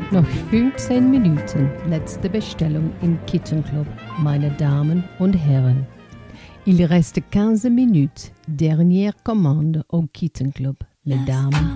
Noch 15 Minuten, letzte Bestellung im Kitten Club, meine Damen und Herren. Il reste 15 minutes, dernière commande au Kitten Club, mesdames